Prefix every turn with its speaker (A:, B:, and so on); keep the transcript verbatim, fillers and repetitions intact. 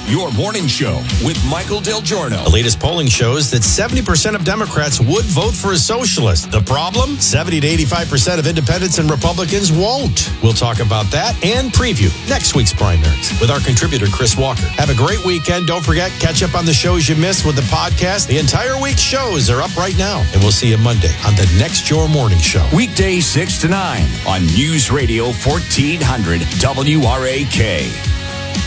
A: Your morning show with Michael Del Giorno.
B: The latest polling shows that seventy percent of Democrats would vote for a socialist. The problem? seventy to eighty-five percent of independents and Republicans won't. We'll talk about that and preview next week's primaries with our contributor, Chris Walker. Have a great weekend. Don't forget, catch up on the shows you missed with the podcast. The entire week's shows are up right now. And we'll see you Monday on the next Your Morning Show.
A: Weekdays six to nine on News Radio fourteen hundred W R A K.